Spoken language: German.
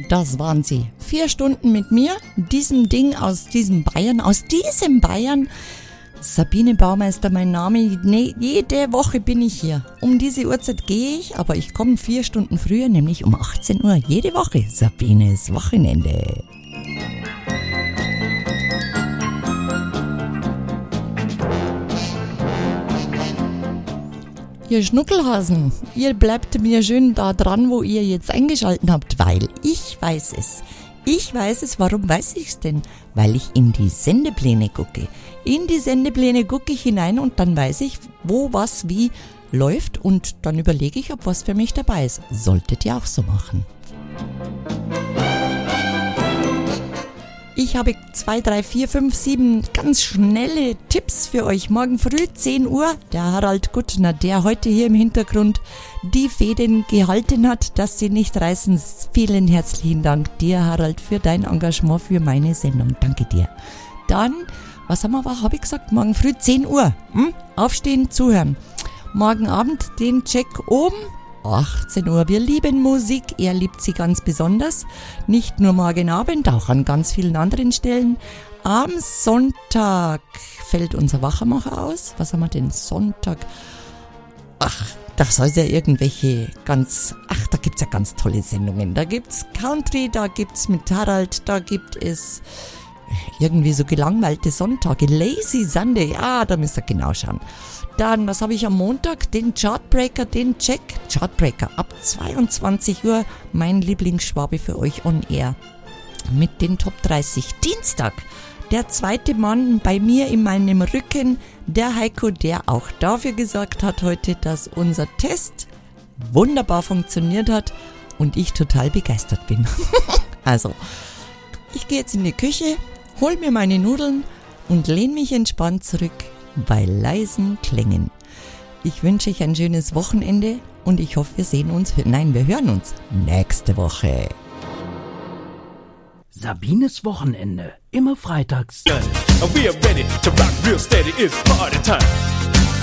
das waren sie. 4 Stunden mit mir, diesem Ding aus diesem Bayern. Sabine Baumeister, mein Name. Nee, jede Woche bin ich hier. Um diese Uhrzeit gehe ich, aber ich komme 4 Stunden früher, nämlich um 18 Uhr. Jede Woche. Sabines Wochenende. Ihr Schnuckelhasen, ihr bleibt mir schön da dran, wo ihr jetzt eingeschaltet habt, weil ich weiß es. Ich weiß es, warum weiß ich es denn? Weil ich in die Sendepläne gucke. In die Sendepläne gucke ich hinein und dann weiß ich, wo was wie läuft und dann überlege ich, ob was für mich dabei ist. Solltet ihr auch so machen. Ich habe 2, 3, 4, 5, 7 ganz schnelle Tipps für euch. Morgen früh 10 Uhr, der Harald Guttner, der heute hier im Hintergrund die Fäden gehalten hat, dass sie nicht reißen. Vielen herzlichen Dank dir, Harald, für dein Engagement für meine Sendung. Danke dir. Dann, was habe ich gesagt? Morgen früh 10 Uhr. Aufstehen, zuhören. Morgen Abend den Check um 18 Uhr. Wir lieben Musik, er liebt sie ganz besonders. Nicht nur morgen Abend, auch an ganz vielen anderen Stellen. Am Sonntag fällt unser Wachermacher aus. Was haben wir denn Sonntag? Da soll es ja da gibt's ja ganz tolle Sendungen. Da gibt's Country, da gibt's mit Harald, da gibt es irgendwie so gelangweilte Sonntage. Lazy Sunday, ja, da müsst ihr genau schauen. Dann, was habe ich am Montag? Den Chartbreaker, den Check. Chartbreaker ab 22 Uhr. Mein Lieblingsschwabe für euch on air. Mit den Top 30. Dienstag. Der zweite Mann bei mir in meinem Rücken. Der Heiko, der auch dafür gesorgt hat heute, dass unser Test wunderbar funktioniert hat. Und ich total begeistert bin. Also, ich gehe jetzt in die Küche, hol mir meine Nudeln und lehne mich entspannt zurück bei leisen Klängen. Ich wünsche euch ein schönes Wochenende und ich hoffe, wir hören uns nächste Woche. Sabines Wochenende, immer freitags. We are ready to rock real steady, it's party time.